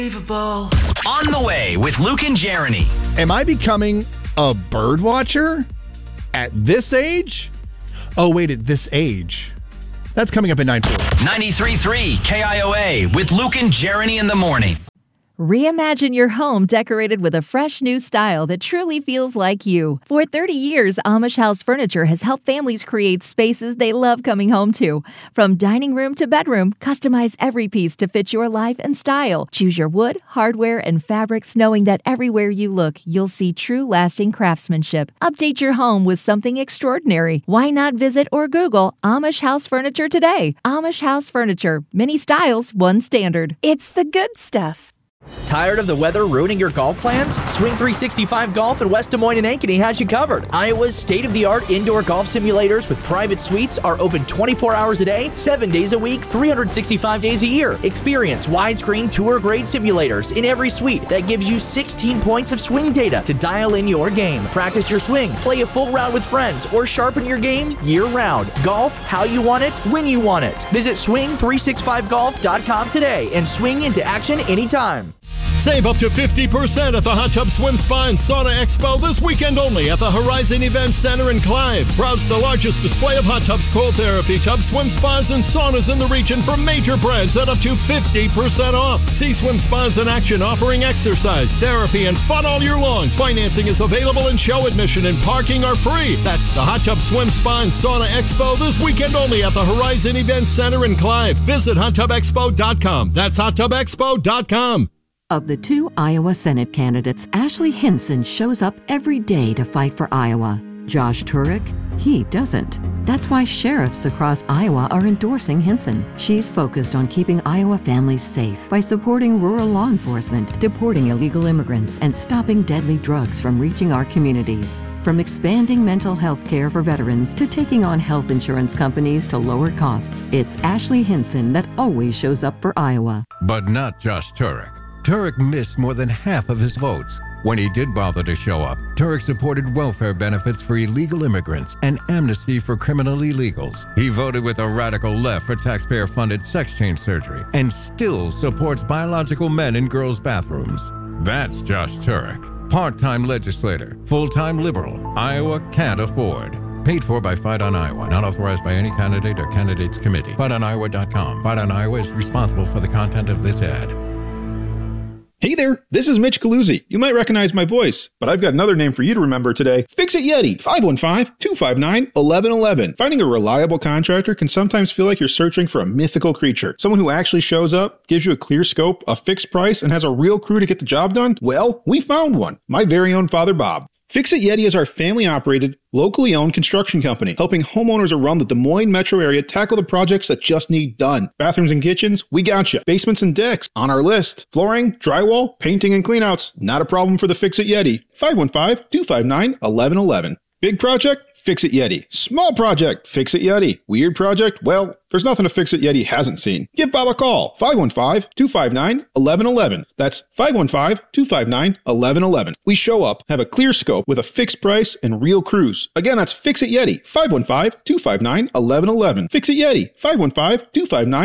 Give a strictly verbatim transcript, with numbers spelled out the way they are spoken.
On the way with Luke and Jeremy. Am I becoming a bird watcher at this age? Oh, wait, at this age. That's coming up at nine forty. ninety-three point three K I O A with Luke and Jeremy in the morning. Reimagine your home decorated with a fresh new style that truly feels like you. For thirty years, Amish House Furniture has helped families create spaces they love coming home to. From dining room to bedroom, customize every piece to fit your life and style. Choose your wood, hardware, and fabrics, knowing that everywhere you look, you'll see true lasting craftsmanship. Update your home with something extraordinary. Why not visit or Google Amish House Furniture today? Amish House Furniture. Many styles, one standard. It's the good stuff. Tired of the weather ruining your golf plans? Swing three sixty-five Golf in West Des Moines and Ankeny has you covered. Iowa's state-of-the-art indoor golf simulators with private suites are open twenty-four hours a day, seven days a week, three hundred sixty-five days a year. Experience widescreen tour-grade simulators in every suite that gives you sixteen points of swing data to dial in your game. Practice your swing, play a full round with friends, or sharpen your game year-round. Golf how you want it, when you want it. Visit swing three sixty-five golf dot com today and swing into action anytime. Save up to fifty percent at the Hot Tub Swim Spa and Sauna Expo this weekend only at the Horizon Event Center in Clive. Browse the largest display of hot tubs, cold therapy tubs, swim spas, and saunas in the region from major brands at up to fifty percent off. See swim spas in action offering exercise, therapy, and fun all year long. Financing is available and show admission and parking are free. That's the Hot Tub Swim Spa and Sauna Expo this weekend only at the Horizon Event Center in Clive. Visit hot tub expo dot com. That's hot tub expo dot com. Of the two Iowa Senate candidates, Ashley Hinson shows up every day to fight for Iowa. Josh Turek, he doesn't. That's why sheriffs across Iowa are endorsing Hinson. She's focused on keeping Iowa families safe by supporting rural law enforcement, deporting illegal immigrants, and stopping deadly drugs from reaching our communities. From expanding mental health care for veterans to taking on health insurance companies to lower costs, it's Ashley Hinson that always shows up for Iowa. But not Josh Turek. Turek missed more than half of his votes. When he did bother to show up, Turek supported welfare benefits for illegal immigrants and amnesty for criminal illegals. He voted with a radical left for taxpayer-funded sex change surgery and still supports biological men in girls' bathrooms. That's Josh Turek, part-time legislator, full-time liberal, Iowa can't afford. Paid for by Fight on Iowa, not authorized by any candidate or candidates committee. fight on iowa dot com. Fight on Iowa is responsible for the content of this ad. Hey there, this is Mitch Galuzzi. You might recognize my voice, but I've got another name for you to remember today. Fix-It Yeti, five one five, two five nine, one one one one. Finding a reliable contractor can sometimes feel like you're searching for a mythical creature. Someone who actually shows up, gives you a clear scope, a fixed price, and has a real crew to get the job done? Well, we found one. My very own Father Bob. Fix-It Yeti is our family-operated, locally owned construction company, helping homeowners around the Des Moines metro area tackle the projects that just need done. Bathrooms and kitchens, we got you. Basements and decks, on our list. Flooring, drywall, painting, and cleanouts, not a problem for the Fix-It Yeti. five one five, two five nine, one one one one. Big project? Fix-It Yeti. Small project? Fix-It Yeti. Weird project? Well, there's nothing a Fix-It Yeti hasn't seen. Give Bob a call. five one five, two five nine, one one one one. That's five one five, two five nine, one one one one. We show up, have a clear scope with a fixed price and real crews. Again, that's Fix-It Yeti. five one five, two five nine, one one one one. Fix-It Yeti. five one five, two five nine,